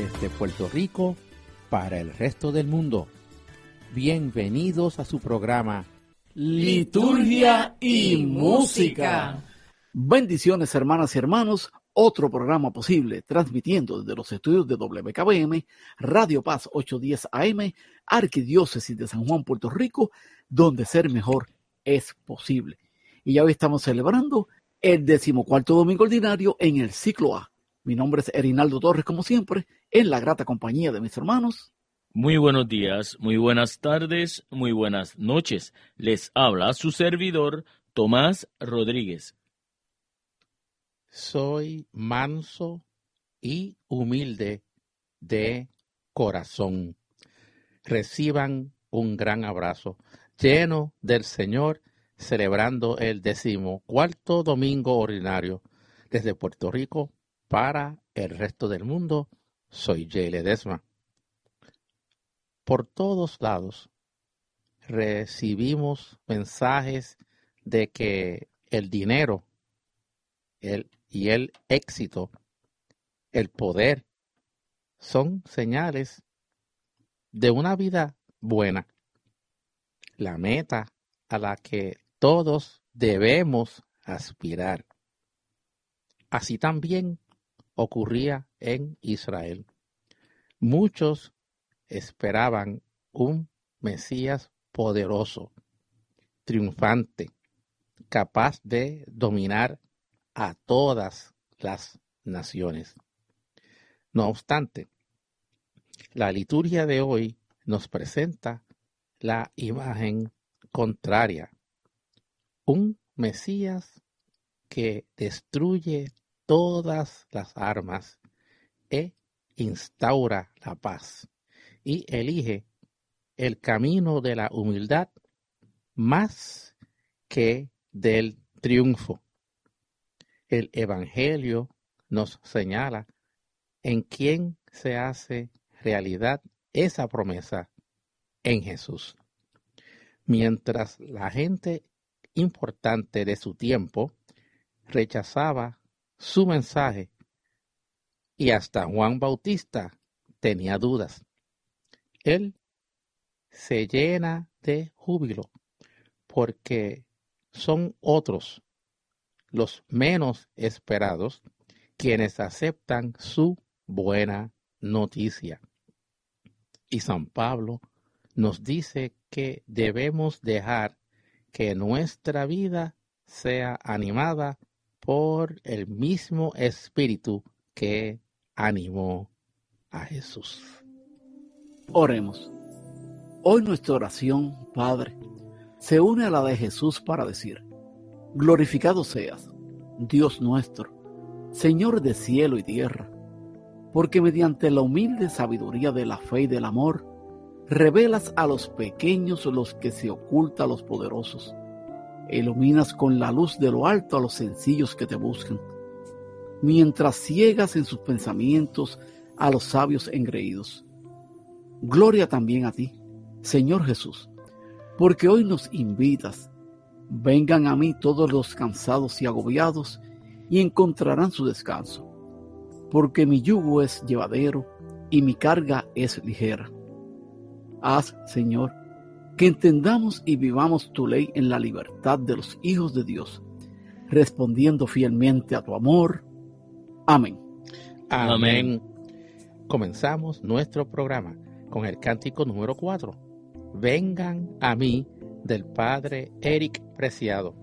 desde Puerto Rico para el resto del mundo. Bienvenidos a su programa Liturgia y Música. Bendiciones, hermanas y hermanos. Otro programa posible, transmitiendo desde los estudios de WKBM, Radio Paz 810 AM, Arquidiócesis de San Juan, Puerto Rico, donde ser mejor es posible. Y ya hoy estamos celebrando el 14º domingo ordinario en el ciclo A. Mi nombre es Erinaldo Torres, como siempre, en la grata compañía de mis hermanos. Muy buenos días, muy buenas tardes, muy buenas noches. Les habla su servidor, Tomás Rodríguez. Soy manso y humilde de corazón. Reciban un gran abrazo lleno del Señor, celebrando el 14º domingo ordinario desde Puerto Rico para el resto del mundo. Soy Jay Ledesma. Por todos lados recibimos mensajes de que el dinero y el éxito, el poder, son señales de una vida buena. La meta a la que todos debemos aspirar. Así también ocurría en Israel. Muchos esperaban un Mesías poderoso, triunfante, capaz de dominar a todas las naciones. No obstante, la liturgia de hoy nos presenta la imagen contraria. Un Mesías que destruye todas las armas e instaura la paz y elige el camino de la humildad más que del triunfo. El Evangelio nos señala en quién se hace realidad esa promesa, en Jesús. Mientras la gente importante de su tiempo rechazaba su mensaje y hasta Juan Bautista tenía dudas, él se llena de júbilo porque son otros, los menos esperados, quienes aceptan su buena noticia. Y San Pablo nos dice que debemos dejar que nuestra vida sea animada por el mismo espíritu que animó a Jesús. Oremos. Hoy nuestra oración, Padre, se une a la de Jesús para decir: glorificado seas, Dios nuestro, Señor de cielo y tierra, porque mediante la humilde sabiduría de la fe y del amor, revelas a los pequeños los que se oculta a los poderosos, e iluminas con la luz de lo alto a los sencillos que te buscan, mientras ciegas en sus pensamientos a los sabios engreídos. Gloria también a ti, Señor Jesús, porque hoy nos invitas: vengan a mí todos los cansados y agobiados, y encontrarán su descanso, porque mi yugo es llevadero y mi carga es ligera. Haz, Señor, que entendamos y vivamos tu ley en la libertad de los hijos de Dios, respondiendo fielmente a tu amor. Amén. Amén. Comenzamos nuestro programa con el cántico número 4. Vengan a mí, del padre Eric Preciado.